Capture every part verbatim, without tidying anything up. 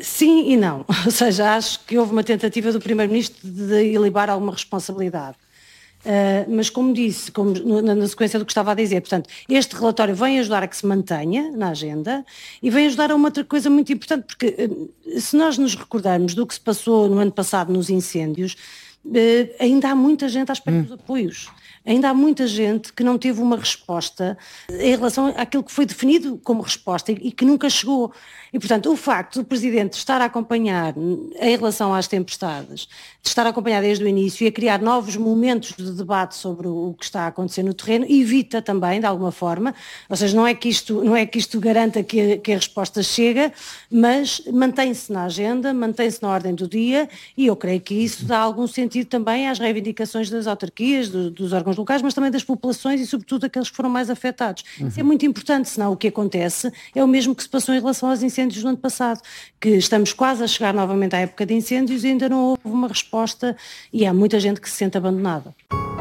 Sim e não, ou seja, acho que houve uma tentativa do Primeiro-Ministro de ilibar alguma responsabilidade. Uh, mas como disse, como na, na sequência do que estava a dizer, portanto, este relatório vem ajudar a que se mantenha na agenda e vem ajudar a uma outra coisa muito importante, porque uh, se nós nos recordarmos do que se passou no ano passado nos incêndios, uh, ainda há muita gente à espera hum. dos apoios. Ainda há muita gente que não teve uma resposta em relação àquilo que foi definido como resposta e, e que nunca chegou. E, portanto, o facto do Presidente estar a acompanhar em relação às tempestades, de estar a acompanhar desde o início e a criar novos momentos de debate sobre o que está a acontecer no terreno, evita também, de alguma forma, ou seja, não é que isto, não é que isto garanta que a, que a resposta chega, mas mantém-se na agenda, mantém-se na ordem do dia e eu creio que isso dá algum sentido também às reivindicações das autarquias, do, dos órgãos locais, mas também das populações e sobretudo aqueles que foram mais afetados. Uhum. Isso é muito importante, senão o que acontece é o mesmo que se passou em relação aos incêndios do ano passado, que estamos quase a chegar novamente à época de incêndios e ainda não houve uma resposta e há muita gente que se sente abandonada.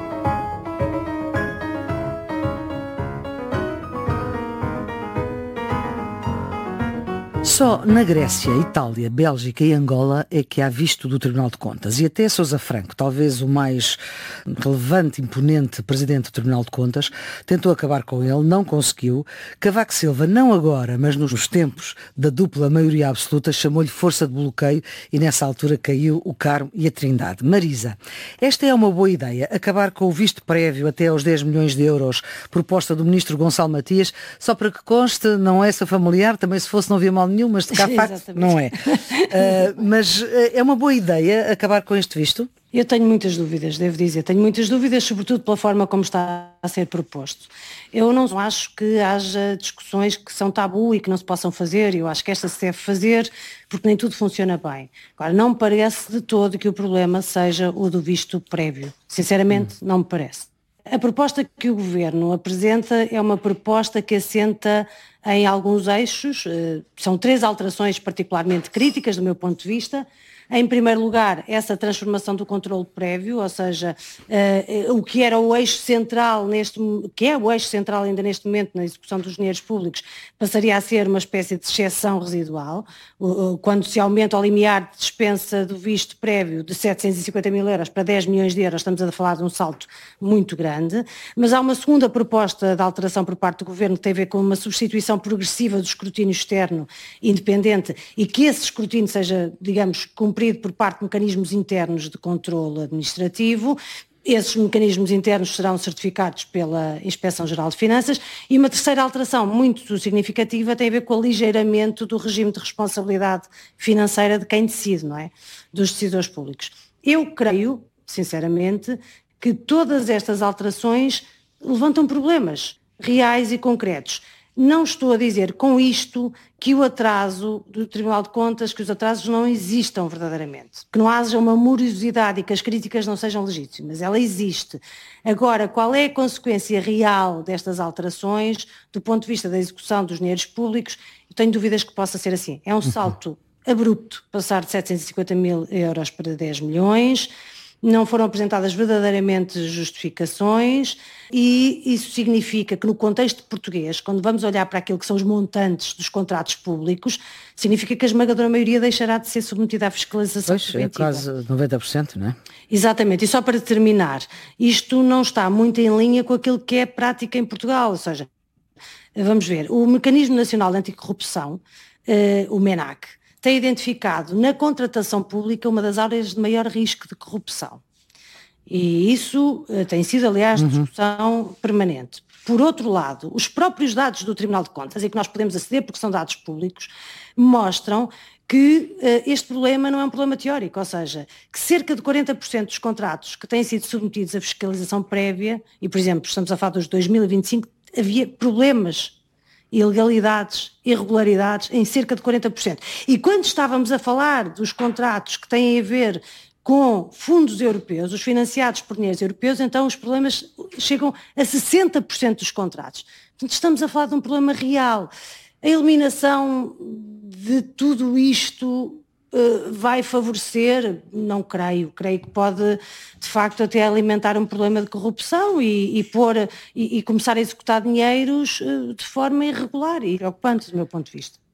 Só na Grécia, Itália, Bélgica e Angola é que há visto do Tribunal de Contas. E até Sousa Franco, talvez o mais relevante, imponente presidente do Tribunal de Contas, tentou acabar com ele, não conseguiu. Cavaco Silva, não agora, mas nos tempos da dupla maioria absoluta, chamou-lhe força de bloqueio e nessa altura caiu o Carmo e a Trindade. Marisa, esta é uma boa ideia, acabar com o visto prévio até aos dez milhões de euros, proposta do ministro Gonçalo Matias, só para que conste, não é essa familiar, também se fosse não havia mal nenhum, mas de cá facto não é. Uh, mas uh, é uma boa ideia acabar com este visto? Eu tenho muitas dúvidas, devo dizer. Tenho muitas dúvidas, sobretudo pela forma como está a ser proposto. Eu não acho que haja discussões que são tabu e que não se possam fazer. Eu acho que esta se deve fazer porque nem tudo funciona bem. Agora, não me parece de todo que o problema seja o do visto prévio. Sinceramente, hum. não me parece. A proposta que o Governo apresenta é uma proposta que assenta em alguns eixos, são três alterações particularmente críticas do meu ponto de vista. Em primeiro lugar, essa transformação do controle prévio, ou seja, uh, o que era o eixo central neste, que é o eixo central ainda neste momento na execução dos dinheiros públicos, passaria a ser uma espécie de exceção residual, uh, quando se aumenta o limiar de dispensa do visto prévio de setecentos e cinquenta mil euros para dez milhões de euros, estamos a falar de um salto muito grande, mas há uma segunda proposta de alteração por parte do Governo que tem a ver com uma substituição progressiva do escrutínio externo independente e que esse escrutínio seja, digamos, cumprido por parte de mecanismos internos de controle administrativo. Esses mecanismos internos serão certificados pela Inspeção-Geral de Finanças e uma terceira alteração muito significativa tem a ver com o aligeiramento do regime de responsabilidade financeira de quem decide, não é? Dos decisores públicos. Eu creio, sinceramente, que todas estas alterações levantam problemas reais e concretos. Não estou a dizer com isto que o atraso do Tribunal de Contas, que os atrasos não existam verdadeiramente, que não haja uma morosidade e que as críticas não sejam legítimas, ela existe. Agora, qual é a consequência real destas alterações do ponto de vista da execução dos dinheiros públicos? Eu tenho dúvidas que possa ser assim. É um salto abrupto, passar de setecentos e cinquenta mil euros para dez milhões, não foram apresentadas verdadeiramente justificações e isso significa que no contexto português, quando vamos olhar para aquilo que são os montantes dos contratos públicos, significa que a esmagadora maioria deixará de ser submetida à fiscalização preventiva. Pois, é quase noventa por cento, não é? Exatamente, e só para terminar, isto não está muito em linha com aquilo que é prática em Portugal, ou seja, vamos ver, o Mecanismo Nacional de Anticorrupção, eh, o MENAC, tem identificado na contratação pública uma das áreas de maior risco de corrupção. E isso uh, tem sido, aliás, discussão uhum. permanente. Por outro lado, os próprios dados do Tribunal de Contas, e que nós podemos aceder porque são dados públicos, mostram que uh, este problema não é um problema teórico, ou seja, que cerca de quarenta por cento dos contratos que têm sido submetidos à fiscalização prévia, e por exemplo, estamos a falar dos dois mil e vinte e cinco, havia problemas, ilegalidades, irregularidades em cerca de quarenta por cento. E quando estávamos a falar dos contratos que têm a ver com fundos europeus, os financiados por dinheiros europeus, então os problemas chegam a sessenta por cento dos contratos. Portanto, estamos a falar de um problema real. A eliminação de tudo isto uh, vai favorecer? Não creio. Creio que pode, de facto, até alimentar um problema de corrupção e, e, pôr, e, e começar a executar dinheiros uh, de forma irregular e preocupante, do meu ponto de vista.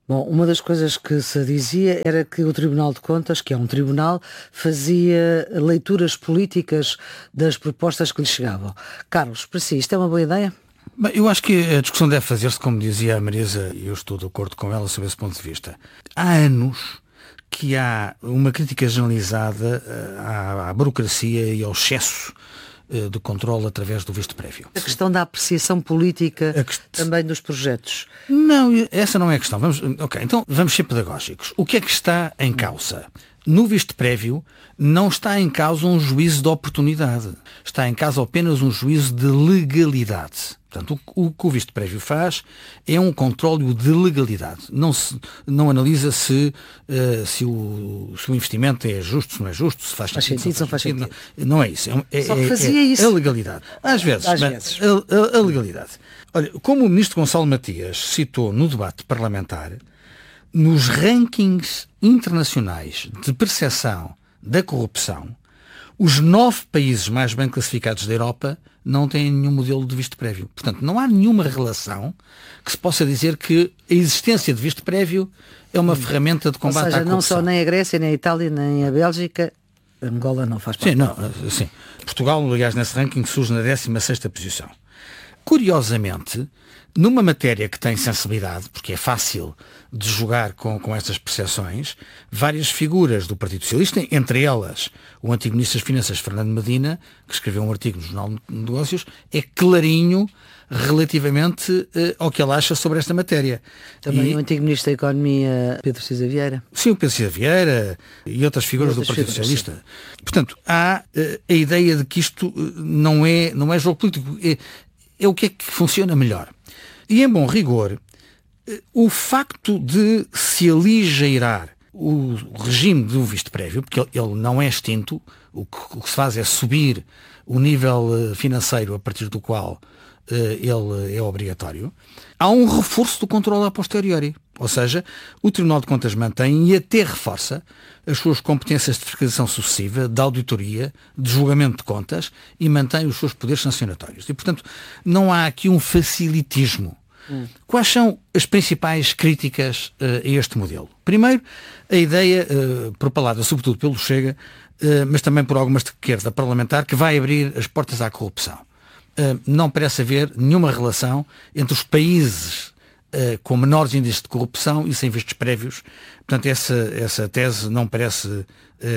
Bom, uma das coisas que se dizia era que o Tribunal de Contas, que é um tribunal, fazia leituras políticas das propostas que lhe chegavam. Carlos, para si, isto é uma boa ideia? Bem, eu acho que a discussão deve fazer-se, como dizia a Marisa, e eu estou de acordo com ela sobre esse ponto de vista. Há anos que há uma crítica generalizada à, à burocracia e ao excesso de controle através do visto prévio. A questão da apreciação política quest... também dos projetos. Não, essa não é a questão. Vamos, ok, então vamos ser pedagógicos. O que é que está em causa? No visto prévio não está em causa um juízo de oportunidade. Está em causa apenas um juízo de legalidade. Portanto, o, o que o visto prévio faz é um controle de legalidade. Não, se, não analisa se, uh, se, o, se o investimento é justo, se não é justo, se faz, faz sentido, sentido, se não faz sentido. sentido. Não, não é isso. É, Só que fazia é, é isso. A legalidade. Às vezes. Às mas, vezes. A, a, a legalidade. Olha, como o ministro Gonçalo Matias citou no debate parlamentar, nos rankings internacionais de percepção da corrupção, os nove países mais bem classificados da Europa não têm nenhum modelo de visto prévio. Portanto, não há nenhuma relação que se possa dizer que a existência de visto prévio é uma hum. ferramenta de combate Ou seja, à corrupção. Não só nem a Grécia, nem a Itália, nem a Bélgica, Angola não faz parte. Sim, não, sim. Portugal, aliás, nesse ranking surge na décima sexta posição. Curiosamente, numa matéria que tem sensibilidade, porque é fácil de jogar com, com estas percepções, várias figuras do Partido Socialista, entre elas o antigo Ministro das Finanças, Fernando Medina, que escreveu um artigo no Jornal de Negócios, é clarinho relativamente uh, ao que ele acha sobre esta matéria. Também e, o antigo Ministro da Economia, Pedro Cisa Vieira. Sim, o Pedro Cisa Vieira e outras figuras e outras do Partido figuras, Socialista. Sim. Portanto, há uh, a ideia de que isto uh, não, é, não é jogo político. É, é o que é que funciona melhor. E, em bom rigor, o facto de se aligeirar o regime do visto prévio, porque ele não é extinto, o que, o que se faz é subir o nível financeiro a partir do qual uh, ele é obrigatório, há um reforço do controle a posteriori. Ou seja, o Tribunal de Contas mantém e até reforça as suas competências de fiscalização sucessiva, de auditoria, de julgamento de contas e mantém os seus poderes sancionatórios. E, portanto, não há aqui um facilitismo. Hum. Quais são as principais críticas uh, a este modelo? Primeiro, a ideia, uh, propalada sobretudo pelo Chega, uh, mas também por algumas de esquerda parlamentar, que vai abrir as portas à corrupção. Uh, não parece haver nenhuma relação entre os países Uh, com menores índices de corrupção e sem vistos prévios. Portanto, essa, essa tese não parece uh,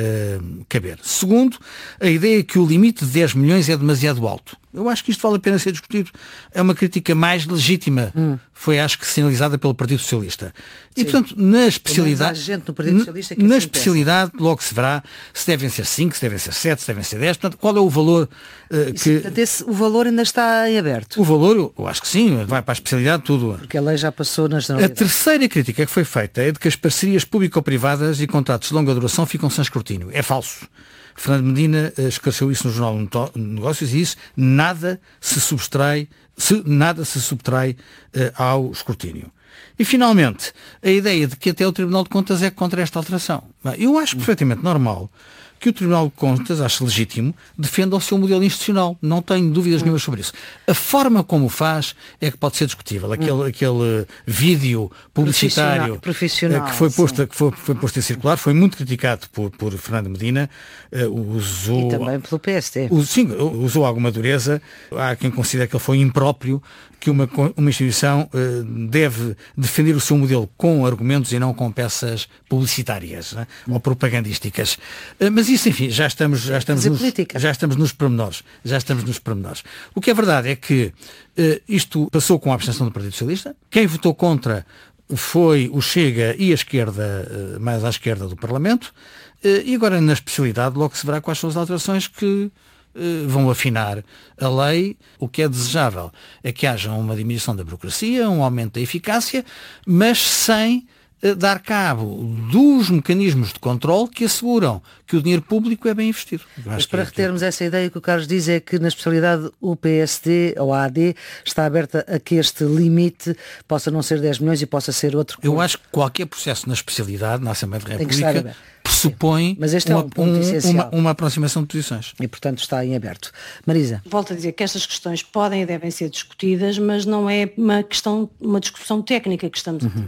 caber. Segundo, a ideia que o limite de dez milhões é demasiado alto. Eu acho que isto vale a pena ser discutido. É uma crítica mais legítima. Hum. Foi, acho que, sinalizada pelo Partido Socialista. E, Sim. portanto, na especialidade, gente no Partido Socialista que na assim especialidade, pensa. Logo se verá se devem ser cinco, se devem ser sete, se devem ser dez. Portanto, qual é o valor uh, Isso, que... Portanto, esse, o valor ainda está em aberto. O valor, eu, eu acho que sim, vai para a especialidade tudo. Porque a lei já passou na generalidade. A terceira crítica que foi feita é de que as parcerias público-privadas e contratos de longa duração ficam sem escrutínio. É falso. Fernando Medina uh, esclareceu isso no Jornal de Negócios e isso nada se subtrai, se, nada se subtrai uh, ao escrutínio. E, finalmente, a ideia de que até o Tribunal de Contas é contra esta alteração. Bem, eu acho perfeitamente normal que o Tribunal de Contas, acho legítimo, defenda o seu modelo institucional. Não tenho dúvidas nenhumas sobre isso. A forma como o faz é que pode ser discutível. Aquele, hum. aquele vídeo publicitário profissional, profissional, que, foi posto, que foi, foi posto em circular foi muito criticado por, por Fernando Medina. Uh, usou, e também pelo P S D. Usou, sim, usou alguma dureza. Há quem considere que ele foi impróprio, que uma, uma instituição uh, deve defender o seu modelo com argumentos e não com peças publicitárias, né? hum. ou propagandísticas. Uh, mas isso, enfim, já estamos, já estamos, nos, já estamos nos pormenores. Já estamos nos pormenores. O que é verdade é que uh, isto passou com a abstenção do Partido Socialista. Quem votou contra foi o Chega e a esquerda, uh, mais à esquerda do Parlamento. Uh, e agora, na especialidade, logo se verá quais são as alterações que vão afinar a lei. O que é desejável é que haja uma diminuição da burocracia, um aumento da eficácia, mas sem dar cabo dos mecanismos de controle que asseguram que o dinheiro público é bem investido. Mas para retermos essa ideia, que o Carlos diz é que na especialidade o P S D ou a A D está aberta a que este limite possa não ser dez milhões e possa ser outro. Eu acho que qualquer processo na especialidade, na Assembleia da República, pressupõe Mas este uma, é um um, uma, uma aproximação de posições. E, portanto, está em aberto. Marisa. Volto a dizer que estas questões podem e devem ser discutidas, mas não é uma questão, uma discussão técnica que estamos a ter. Uhum.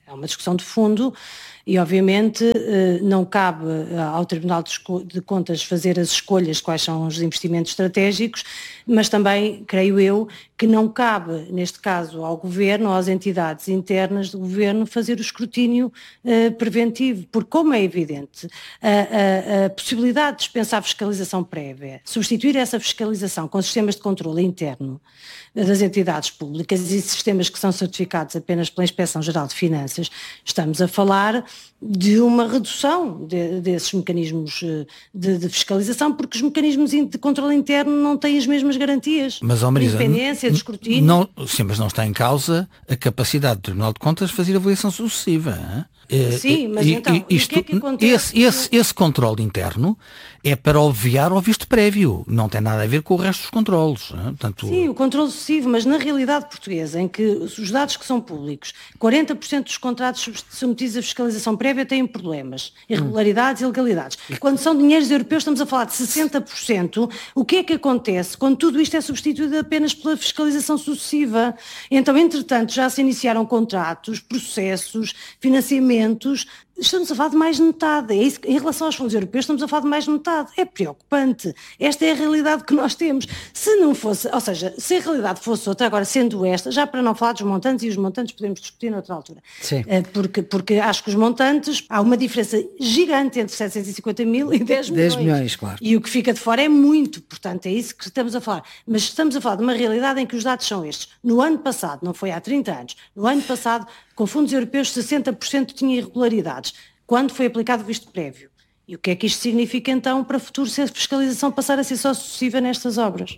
É uma discussão de fundo e, obviamente, não cabe ao Tribunal de Contas fazer as escolhas de quais são os investimentos estratégicos, mas também, creio eu, que não cabe, neste caso, ao Governo, às entidades internas do Governo, fazer o escrutínio uh, preventivo, porque, como é evidente, a, a, a possibilidade de dispensar fiscalização prévia, substituir essa fiscalização com sistemas de controle interno das entidades públicas e sistemas que são certificados apenas pela Inspeção-Geral de Finanças, estamos a falar de uma redução de, desses mecanismos de, de fiscalização, porque os mecanismos de controle interno não têm as mesmas garantias. Mas, oh, Marisa, de independência, de escrutínio. Não, sim, mas não está em causa a capacidade do Tribunal de Contas de fazer avaliação sucessiva. Hein? Sim, mas então, isto, o que é que acontece? Esse, esse, esse controle interno é para obviar ao visto prévio, não tem nada a ver com o resto dos controles. Portanto... Sim, o controle sucessivo, mas na realidade portuguesa, em que os dados que são públicos, quarenta por cento dos contratos submetidos à fiscalização prévia têm problemas, irregularidades e ilegalidades. Quando são dinheiros europeus estamos a falar de sessenta por cento, o que é que acontece quando tudo isto é substituído apenas pela fiscalização sucessiva? Então, entretanto, já se iniciaram contratos, processos, financiamentos. Estamos a falar de mais de metade. É isso, em relação aos fundos europeus, estamos a falar de mais de metade. É preocupante. Esta é a realidade que nós temos. Se não fosse, ou seja, se a realidade fosse outra, agora sendo esta, já para não falar dos montantes, e os montantes podemos discutir noutra altura. Sim. Porque, porque acho que os montantes, há uma diferença gigante entre setecentos e cinquenta mil e dez milhões. dez milhões, claro. E o que fica de fora é muito, portanto é isso que estamos a falar. Mas estamos a falar de uma realidade em que os dados são estes. No ano passado, não foi há trinta anos, no ano passado, com fundos europeus, sessenta por cento tinha irregularidades, quando foi aplicado o visto prévio. E o que é que isto significa então para o futuro, se a fiscalização passar a ser só sucessiva nestas obras?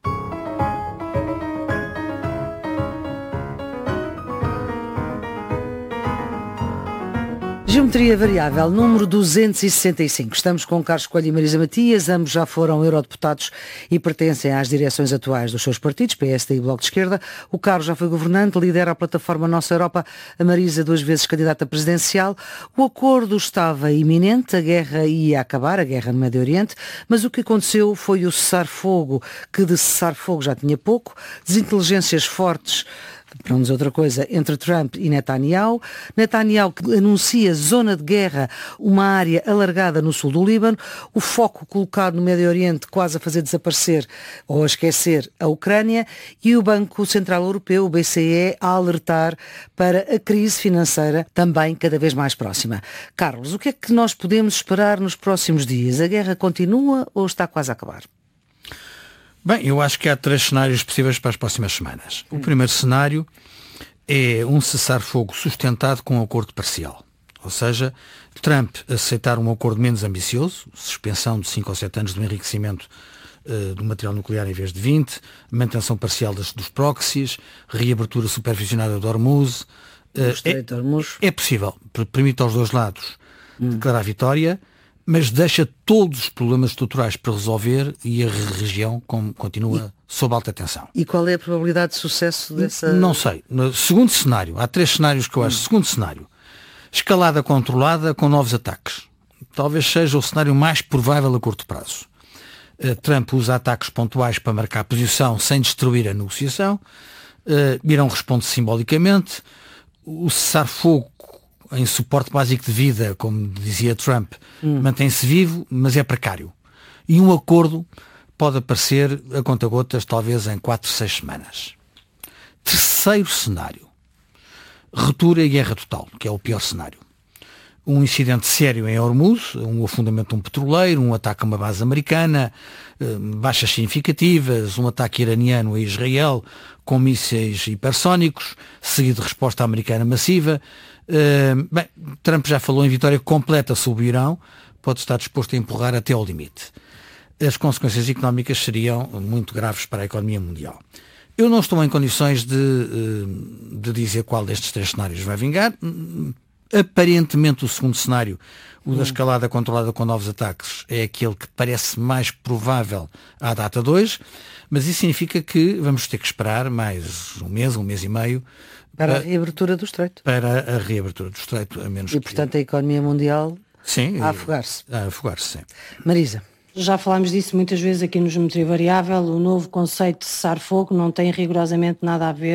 Geometria variável, número duzentos e sessenta e cinco. Estamos com Carlos Coelho e Marisa Matias, ambos já foram eurodeputados e pertencem às direções atuais dos seus partidos, P S D e Bloco de Esquerda. O Carlos já foi governante, lidera a plataforma Nossa Europa, a Marisa duas vezes candidata presidencial. O acordo estava iminente, a guerra ia acabar, a guerra no Médio Oriente, mas o que aconteceu foi o cessar-fogo, que de cessar-fogo já tinha pouco, desinteligências fortes, para não dizer outra coisa, entre Trump e Netanyahu. Netanyahu que anuncia zona de guerra, uma área alargada no sul do Líbano, o foco colocado no Médio Oriente quase a fazer desaparecer ou a esquecer a Ucrânia, e o Banco Central Europeu, o B C E, a alertar para a crise financeira também cada vez mais próxima. Carlos, o que é que nós podemos esperar nos próximos dias? A guerra continua ou está quase a acabar? Bem, eu acho que há três cenários possíveis para as próximas semanas. O primeiro cenário é um cessar-fogo sustentado com um acordo parcial. Ou seja, Trump aceitar um acordo menos ambicioso, suspensão de cinco ou sete anos do enriquecimento uh, do material nuclear em vez de vinte, manutenção parcial das, dos proxies, reabertura supervisionada do Hormuz. Uh, é, Hormuz. é possível, permite aos dois lados hum. declarar vitória, mas deixa todos os problemas estruturais para resolver e a região como, continua e, sob alta tensão. E qual é a probabilidade de sucesso dessa... Não sei. No segundo cenário, há três cenários que eu acho. Hum. Segundo cenário, escalada controlada com novos ataques. Talvez seja o cenário mais provável a curto prazo. Uh, Trump usa ataques pontuais para marcar a posição sem destruir a negociação. Uh, Irão responde simbolicamente. O cessar-fogo em suporte básico de vida, como dizia Trump, hum. mantém-se vivo, mas é precário. E um acordo pode aparecer a conta-gotas, talvez em quatro, seis semanas. Terceiro cenário. Ruptura e guerra total, que é o pior cenário. Um incidente sério em Hormuz, um afundamento de um petroleiro, um ataque a uma base americana, baixas significativas, um ataque iraniano a Israel com mísseis hipersónicos, seguido de resposta americana massiva. Uh, bem, Trump já falou em vitória completa sobre o Irão, pode estar disposto a empurrar até ao limite. As consequências económicas seriam muito graves para a economia mundial. Eu não estou em condições de, de dizer qual destes três cenários vai vingar. Aparentemente o segundo cenário, o da escalada controlada com novos ataques, é aquele que parece mais provável à data de hoje, mas isso significa que vamos ter que esperar mais um mês, um mês e meio, para a reabertura do Estreito. Para a reabertura do Estreito, a menos e, que... portanto, a economia mundial sim, a afogar-se. A afogar-se, sim. Marisa. Já falámos disso muitas vezes aqui no Geometria Variável. O novo conceito de cessar-fogo não tem rigorosamente nada a ver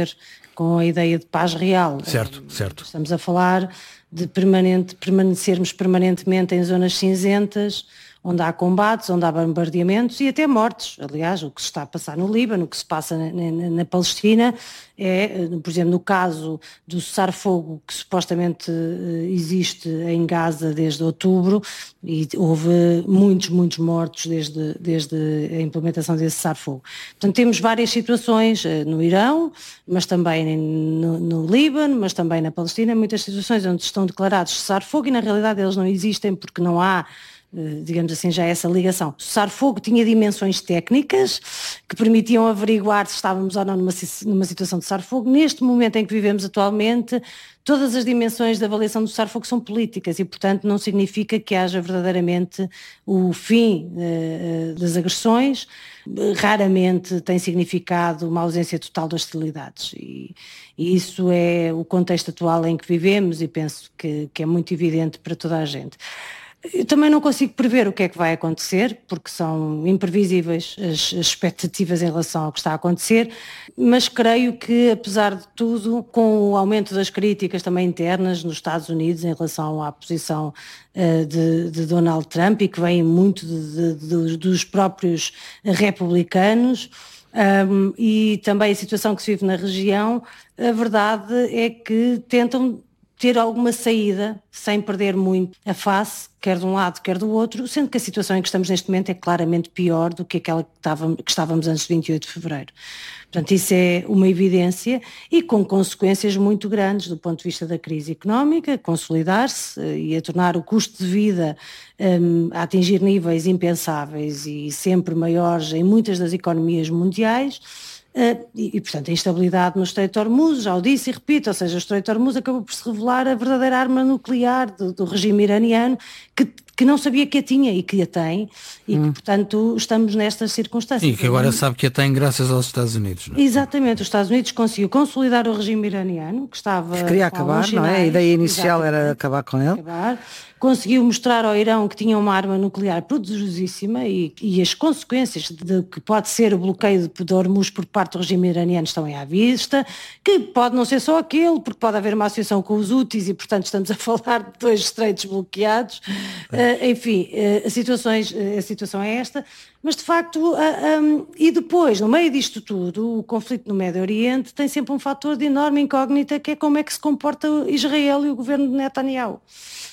com a ideia de paz real. Certo, certo. Estamos a falar de permanente, permanecermos permanentemente em zonas cinzentas, onde há combates, onde há bombardeamentos e até mortes. Aliás, o que se está a passar no Líbano, o que se passa na, na, na Palestina, é, por exemplo, no caso do cessar-fogo que supostamente existe em Gaza desde outubro, e houve muitos, muitos mortos desde, desde a implementação desse cessar-fogo. Portanto, temos várias situações no Irão, mas também no, no Líbano, mas também na Palestina, muitas situações onde estão declarados cessar-fogo e na realidade eles não existem porque não há, digamos assim, já essa ligação. O cessar-fogo tinha dimensões técnicas que permitiam averiguar se estávamos ou não numa, numa situação de cessar-fogo. Neste momento em que vivemos atualmente, todas as dimensões da avaliação do cessar-fogo são políticas e, portanto, não significa que haja verdadeiramente o fim uh, das agressões. Raramente tem significado uma ausência total de hostilidades e, e isso é o contexto atual em que vivemos e penso que, que é muito evidente para toda a gente. Eu também não consigo prever o que é que vai acontecer, porque são imprevisíveis as, as expectativas em relação ao que está a acontecer, mas creio que, apesar de tudo, com o aumento das críticas também internas nos Estados Unidos em relação à posição uh, de, de Donald Trump, e que vem muito de, de, de, dos próprios republicanos, um, e também a situação que se vive na região, a verdade é que tentam ter alguma saída sem perder muito a face, quer de um lado, quer do outro, sendo que a situação em que estamos neste momento é claramente pior do que aquela que estávamos, que estávamos antes de vinte e oito de fevereiro. Portanto, isso é uma evidência e com consequências muito grandes do ponto de vista da crise económica, consolidar-se e a tornar o custo de vida um, a atingir níveis impensáveis e sempre maiores em muitas das economias mundiais. Uh, e, e, portanto, a instabilidade no Estreito de Hormuz, já o disse e repito, ou seja, o Estreito de Hormuz acabou por se revelar a verdadeira arma nuclear do, do regime iraniano, que, que não sabia que a tinha e que a tem, e hum. que, portanto, estamos nestas circunstâncias. E que agora sabe que a tem graças aos Estados Unidos, não é? Exatamente, os Estados Unidos conseguiu consolidar o regime iraniano, que estava... Que queria acabar, sinais, não é? A ideia inicial era acabar com ele. Acabar. Conseguiu mostrar ao Irão que tinha uma arma nuclear poderosíssima e, e as consequências de que pode ser o bloqueio de, de Hormuz por parte do regime iraniano estão à vista, que pode não ser só aquele, porque pode haver uma associação com os Houthis e, portanto, estamos a falar de dois estreitos bloqueados. Uh, enfim, uh, as situações, uh, a situação é esta, mas de facto, uh, um, e depois, no meio disto tudo, o conflito no Médio Oriente tem sempre um fator de enorme incógnita, que é como é que se comporta Israel e o governo de Netanyahu.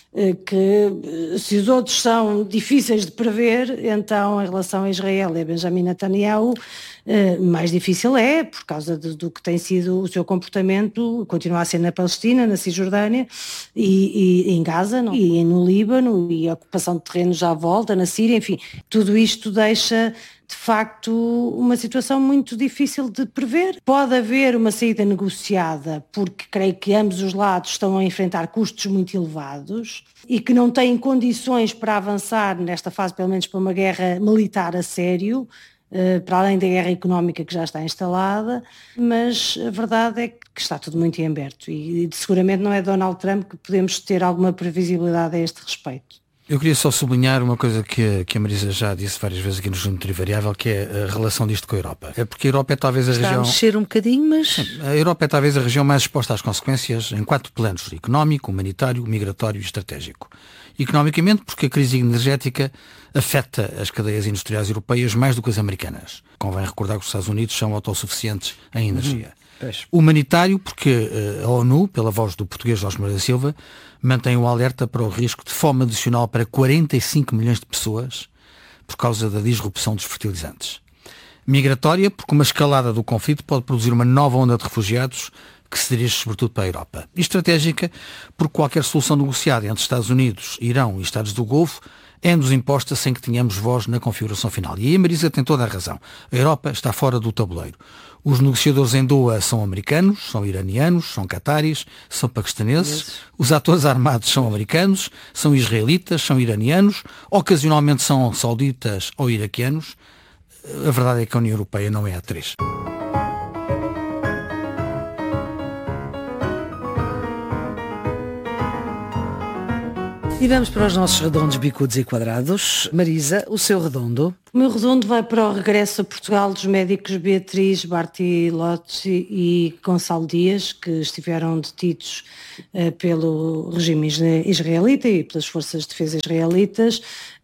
Que se os outros são difíceis de prever, então em relação a Israel e a Benjamin Netanyahu mais difícil é, por causa de, do que tem sido o seu comportamento, continua a ser na Palestina, na Cisjordânia e, e em Gaza, não? E no Líbano, e a ocupação de terrenos já à volta, na Síria, enfim, tudo isto deixa de facto uma situação muito difícil de prever. Pode haver uma saída negociada, porque creio que ambos os lados estão a enfrentar custos muito elevados e que não têm condições para avançar nesta fase, pelo menos para uma guerra militar a sério, para além da guerra económica que já está instalada, mas a verdade é que está tudo muito em aberto e seguramente não é Donald Trump que podemos ter alguma previsibilidade a este respeito. Eu queria só sublinhar uma coisa que, que a Marisa já disse várias vezes aqui no Geometria Variável, que é a relação disto com a Europa. É porque a Europa é talvez a Está região... Está a mexer um bocadinho, mas... A Europa é talvez a região mais exposta às consequências em quatro planos: económico, humanitário, migratório e estratégico. Economicamente, porque a crise energética afeta as cadeias industriais europeias mais do que as americanas. Convém recordar que os Estados Unidos são autossuficientes em energia. Uhum. Humanitário, porque a ONU, pela voz do português Jorge Moreira da Silva, mantém o alerta para o risco de fome adicional para quarenta e cinco milhões de pessoas por causa da disrupção dos fertilizantes. Migratória, porque uma escalada do conflito pode produzir uma nova onda de refugiados que se dirige sobretudo para a Europa. E estratégica, porque qualquer solução negociada entre Estados Unidos, Irão e Estados do Golfo é-nos imposta sem que tenhamos voz na configuração final. E aí a Marisa tem toda a razão. A Europa está fora do tabuleiro. Os negociadores em Doha são americanos, são iranianos, são cataris, são paquistaneses. Yes. Os atores armados são americanos, são israelitas, são iranianos, ocasionalmente são sauditas ou iraquianos. A verdade é que a União Europeia não é a atriz. E vamos para os nossos redondos, bicudos e quadrados. Marisa, o seu redondo? O meu redondo vai para o regresso a Portugal dos médicos Beatriz Bartilotti e Gonçalo Dias, que estiveram detidos uh, pelo regime israelita e pelas forças de defesa israelitas.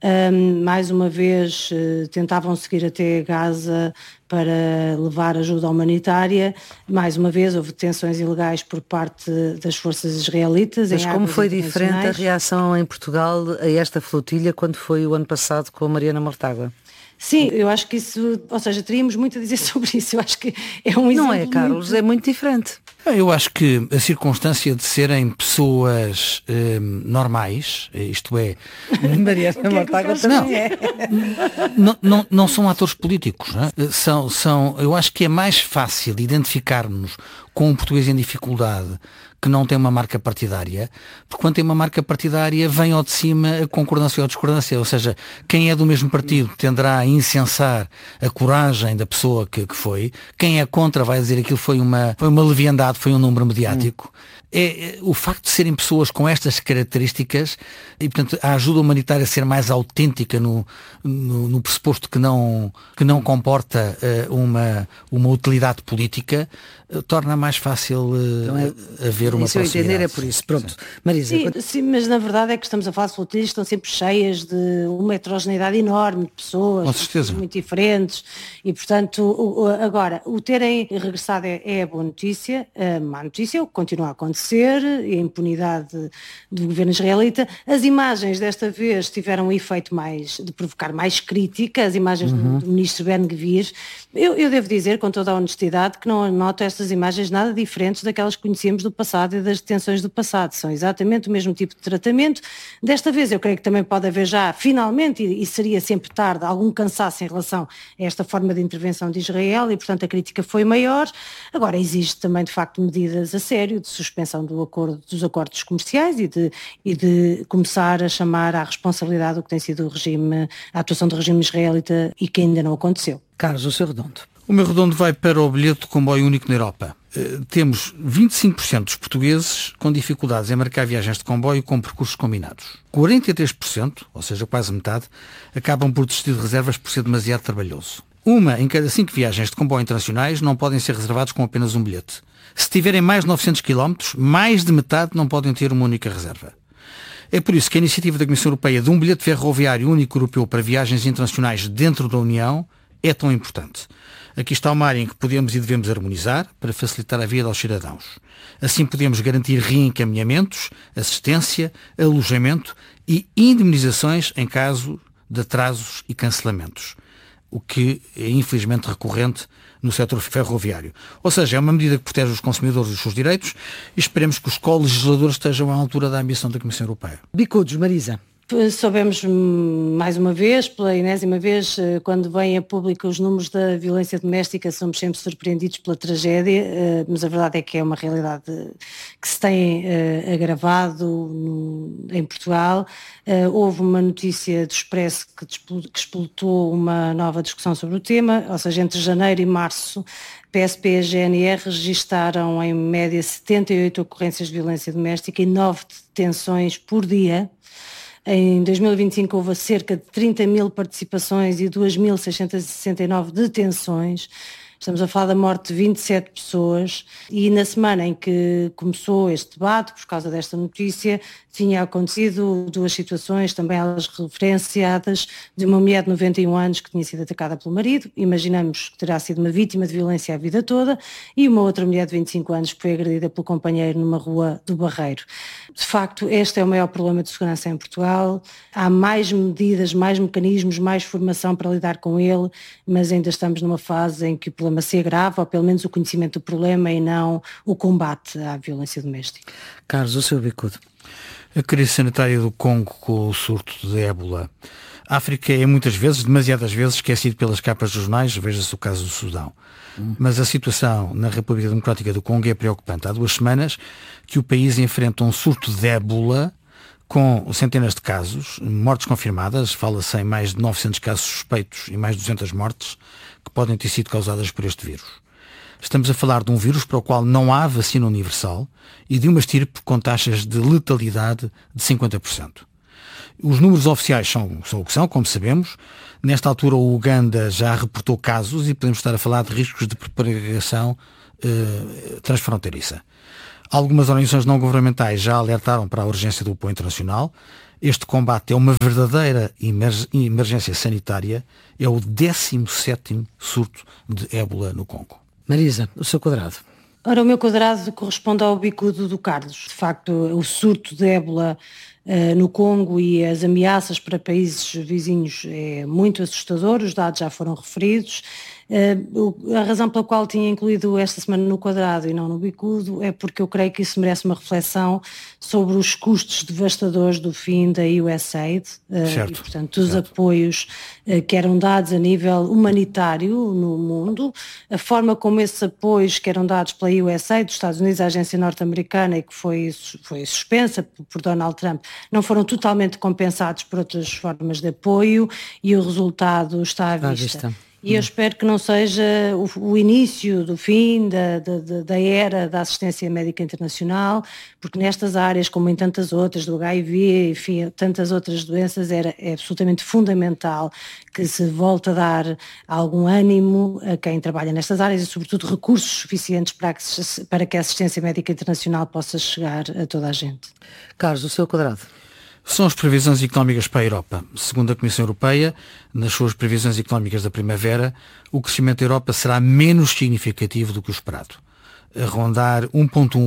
Um, mais uma vez uh, tentavam seguir até Gaza para levar ajuda humanitária. Mais uma vez houve detenções ilegais por parte das forças israelitas. Mas como foi diferente a reação em Portugal a esta flotilha quando foi o ano passado com a Mariana Mortágua? Sim, eu acho que isso, ou seja, teríamos muito a dizer sobre isso. Eu acho que é um exemplo. Não é, Carlos, muito... é muito diferente. Eu acho que a circunstância de serem pessoas hum, normais, isto é... Mariana Mortágua também é. Não, não, não são atores políticos, não é? São, são, eu acho que é mais fácil identificar-nos com um português em dificuldade que não tem uma marca partidária, porque quando tem uma marca partidária vem ao de cima a concordância ou a discordância, ou seja, quem é do mesmo partido tenderá a incensar a coragem da pessoa que, que foi, quem é contra vai dizer que aquilo foi uma, foi uma leviandade, foi um número mediático. Hum. É, é, o facto de serem pessoas com estas características e, portanto, a ajuda humanitária ser mais autêntica no, no, no pressuposto que não, que não comporta uh, uma, uma utilidade política, uh, torna mais fácil uh, então é, haver uma proximidade. Se eu entender é por isso. Pronto. Sim. Marisa. Sim, quando... sim, mas na verdade é que estamos a falar de flotilhas que estão sempre cheias de uma heterogeneidade enorme de pessoas, com certeza, muito diferentes e, portanto, o, o, agora, o terem regressado é, é a boa notícia, a má notícia é o que continua a acontecer, a impunidade do governo israelita. As imagens desta vez tiveram um efeito mais de provocar mais crítica, as imagens uhum. do, do ministro Ben-Gvir. Eu, eu devo dizer, com toda a honestidade, que não noto estas imagens nada diferentes daquelas que conhecíamos do passado e das detenções do passado. São exatamente o mesmo tipo de tratamento. Desta vez eu creio que também pode haver já, finalmente, e, e seria sempre tarde, algum cansaço em relação a esta forma de intervenção de Israel e, portanto, a crítica foi maior. Agora existe também, de facto, medidas a sério de suspensão do acordo, dos acordos comerciais e de, e de começar a chamar à responsabilidade o que tem sido o regime, a atuação do regime israelita e que ainda não aconteceu. Carlos, o seu redondo. O meu redondo vai para o bilhete de comboio único na Europa. Uh, temos vinte e cinco por cento dos portugueses com dificuldades em marcar viagens de comboio com percursos combinados. quarenta e três por cento, ou seja, quase metade, acabam por desistir de reservas por ser demasiado trabalhoso. Uma em cada cinco viagens de comboio internacionais não podem ser reservados com apenas um bilhete. Se tiverem mais de novecentos quilómetros, mais de metade não podem ter uma única reserva. É por isso que a iniciativa da Comissão Europeia de um bilhete ferroviário único europeu para viagens internacionais dentro da União é tão importante. Aqui está uma área em que podemos e devemos harmonizar para facilitar a vida aos cidadãos. Assim podemos garantir reencaminhamentos, assistência, alojamento e indemnizações em caso de atrasos e cancelamentos, o que é infelizmente recorrente no setor ferroviário. Ou seja, é uma medida que protege os consumidores e os seus direitos e esperemos que os co-legisladores estejam à altura da ambição da Comissão Europeia. Bicudos, Marisa. Soubemos mais uma vez, pela enésima vez, quando vêm a público os números da violência doméstica, somos sempre surpreendidos pela tragédia, mas a verdade é que é uma realidade que se tem agravado em Portugal. Houve uma notícia do Expresso que explotou uma nova discussão sobre o tema, ou seja, entre janeiro e março, P S P e G N R registaram em média setenta e oito ocorrências de violência doméstica e nove detenções por dia. Em dois mil e vinte e cinco houve cerca de trinta mil participações e dois mil seiscentos e sessenta e nove detenções. Estamos a falar da morte de vinte e sete pessoas e na semana em que começou este debate, por causa desta notícia, tinha acontecido duas situações, também elas referenciadas, de uma mulher de noventa e um anos que tinha sido atacada pelo marido, imaginamos que terá sido uma vítima de violência a vida toda, e uma outra mulher de vinte e cinco anos que foi agredida pelo companheiro numa rua do Barreiro. De facto, este é o maior problema de segurança em Portugal. Há mais medidas, mais mecanismos, mais formação para lidar com ele, mas ainda estamos numa fase em que o problema se agrava, ou pelo menos o conhecimento do problema e não o combate à violência doméstica. Carlos, o seu bicudo. A crise sanitária do Congo com o surto de ébola. A África é muitas vezes, demasiadas vezes, esquecido pelas capas dos jornais, veja-se o caso do Sudão. Hum. Mas a situação na República Democrática do Congo é preocupante. Há duas semanas que o país enfrenta um surto de ébola com centenas de casos, mortes confirmadas, fala-se em mais de novecentos casos suspeitos e mais de duzentas mortes que podem ter sido causadas por este vírus. Estamos a falar de um vírus para o qual não há vacina universal e de uma estirpe com taxas de letalidade de cinquenta por cento. Os números oficiais são, são o que são, como sabemos. Nesta altura o Uganda já reportou casos e podemos estar a falar de riscos de propagação eh, transfronteiriça. Algumas organizações não governamentais já alertaram para a urgência do apoio internacional. Este combate é uma verdadeira emergência sanitária. É o décimo sétimo surto de ébola no Congo. Marisa, o seu quadrado. Ora, o meu quadrado corresponde ao bicudo do Carlos. De facto, o surto de ébola uh, no Congo e as ameaças para países vizinhos é muito assustador, os dados já foram referidos. Uh, a razão pela qual tinha incluído esta semana no quadrado e não no bicudo é porque eu creio que isso merece uma reflexão sobre os custos devastadores do fim da U S A I D uh, certo, e, portanto, dos certo. apoios uh, que eram dados a nível humanitário no mundo, a forma como esses apoios que eram dados pela U S A I D, dos Estados Unidos, a agência norte-americana, e que foi, foi suspensa por Donald Trump, não foram totalmente compensados por outras formas de apoio e o resultado está à vista. À vista. E eu espero que não seja o, o início do fim da, da, da era da assistência médica internacional, porque nestas áreas, como em tantas outras, do H I V, enfim, tantas outras doenças, era, é absolutamente fundamental que se volte a dar algum ânimo a quem trabalha nestas áreas e, sobretudo, recursos suficientes para que, para que a assistência médica internacional possa chegar a toda a gente. Carlos, o seu quadrado. São as previsões económicas para a Europa. Segundo a Comissão Europeia, nas suas previsões económicas da primavera, o crescimento da Europa será menos significativo do que o esperado, a rondar um vírgula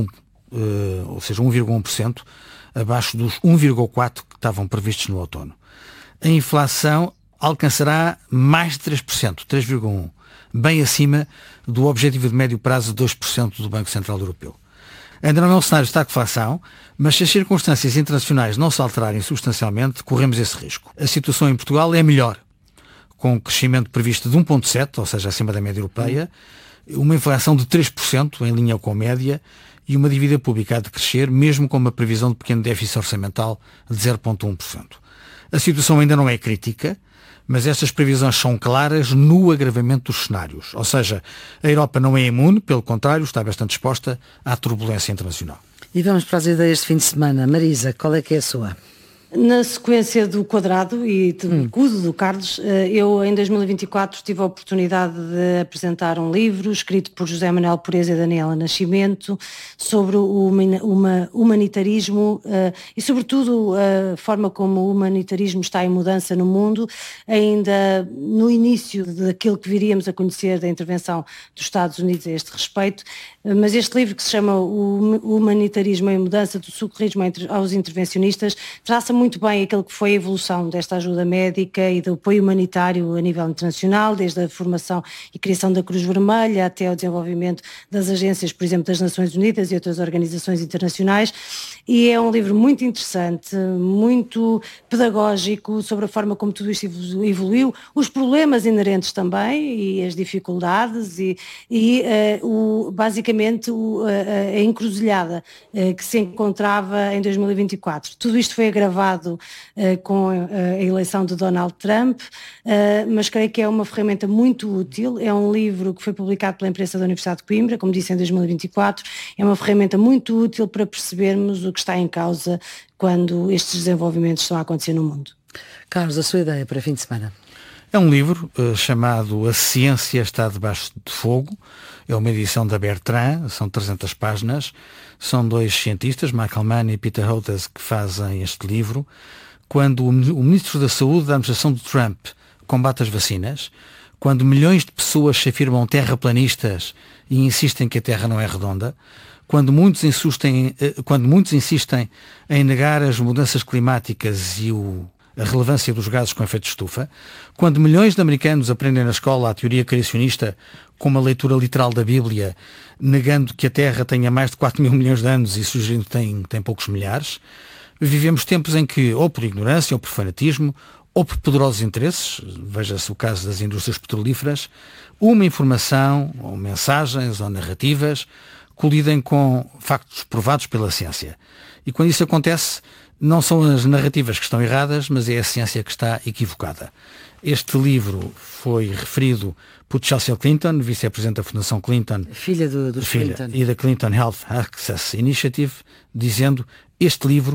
um, ou seja, um vírgula um por cento, abaixo dos um vírgula quatro por cento que estavam previstos no outono. A inflação alcançará mais de três por cento, três vírgula um por cento, bem acima do objetivo de médio prazo de dois por cento do Banco Central Europeu. Ainda não é um cenário de estagflação, mas se as circunstâncias internacionais não se alterarem substancialmente, corremos esse risco. A situação em Portugal é melhor, com um crescimento previsto de um vírgula sete por cento, ou seja, acima da média europeia, uma inflação de três por cento, em linha com a média, e uma dívida pública a decrescer, mesmo com uma previsão de pequeno déficit orçamental de zero vírgula um por cento. A situação ainda não é crítica, mas estas previsões são claras no agravamento dos cenários. Ou seja, a Europa não é imune, pelo contrário, está bastante exposta à turbulência internacional. E vamos para as ideias de fim de semana. Marisa, qual é que é a sua? Na sequência do quadrado e do bicudo do Carlos, eu em dois mil e vinte e quatro tive a oportunidade de apresentar um livro escrito por José Manuel Pureza e Daniela Nascimento sobre o humanitarismo e sobretudo a forma como o humanitarismo está em mudança no mundo, ainda no início daquilo que viríamos a conhecer da intervenção dos Estados Unidos a este respeito, mas este livro que se chama O Humanitarismo em Mudança, do socorrismo aos intervencionistas, traça muito bem aquilo que foi a evolução desta ajuda médica e do apoio humanitário a nível internacional, desde a formação e criação da Cruz Vermelha até ao desenvolvimento das agências, por exemplo, das Nações Unidas e outras organizações internacionais, e é um livro muito interessante, muito pedagógico sobre a forma como tudo isto evoluiu, os problemas inerentes também e as dificuldades e, e uh, o, basicamente o, a, a encruzilhada uh, que se encontrava em dois mil e vinte e quatro. Tudo isto foi agravado Uh, com uh, a eleição de Donald Trump, uh, mas creio que é uma ferramenta muito útil. É um livro que foi publicado pela imprensa da Universidade de Coimbra, como disse, em dois mil e vinte e quatro. É uma ferramenta muito útil para percebermos o que está em causa quando estes desenvolvimentos estão a acontecer no mundo. Carlos, a sua ideia para fim de semana? É um livro uh, chamado A Ciência Está Debaixo de Fogo. É uma edição da Bertrand, são trezentas páginas. São dois cientistas, Michael Mann e Peter Hotez, que fazem este livro. Quando o Ministro da Saúde da administração de Trump combate as vacinas, quando milhões de pessoas se afirmam terraplanistas e insistem que a Terra não é redonda, quando muitos insistem, quando muitos insistem em negar as mudanças climáticas e o a relevância dos gases com efeito de estufa, quando milhões de americanos aprendem na escola a teoria criacionista com uma leitura literal da Bíblia, negando que a Terra tenha mais de quatro mil milhões de anos e sugerindo que tem, tem poucos milhares, vivemos tempos em que, ou por ignorância, ou por fanatismo, ou por poderosos interesses, veja-se o caso das indústrias petrolíferas, uma informação, ou mensagens, ou narrativas, colidem com factos provados pela ciência. E quando isso acontece, não são as narrativas que estão erradas, mas é a ciência que está equivocada. Este livro foi referido por Chelsea Clinton, vice-presidente da Fundação Clinton, filha do, dos filha, Clinton, e da Clinton Health Access Initiative, dizendo: este livro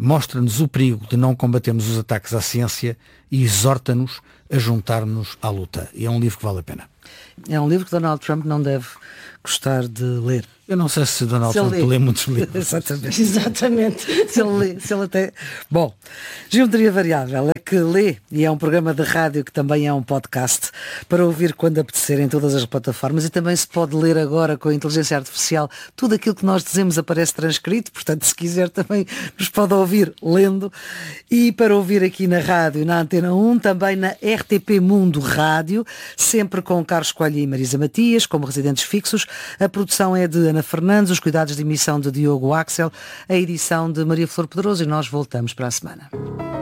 mostra-nos o perigo de não combatermos os ataques à ciência e exorta-nos a juntar-nos à luta. E é um livro que vale a pena. É um livro que Donald Trump não deve gostar de ler. Eu não sei se Donald se Trump lê. lê muitos livros. Exatamente. Exatamente. se, ele lê, se ele até... Bom, Geometria Variável é que lê, e é um programa de rádio que também é um podcast, para ouvir quando apetecer em todas as plataformas, e também se pode ler agora com a inteligência artificial. Tudo aquilo que nós dizemos aparece transcrito, portanto, se quiser também nos pode ouvir lendo. E para ouvir aqui na rádio, na Antena um, também na R T P Mundo Rádio, sempre com Carlos Coelho e Marisa Matias, como residentes fixos. A produção é de Ana Fernandes, os cuidados de emissão de Diogo Axel, a edição de Maria Flor Pedroso, e nós voltamos para a semana.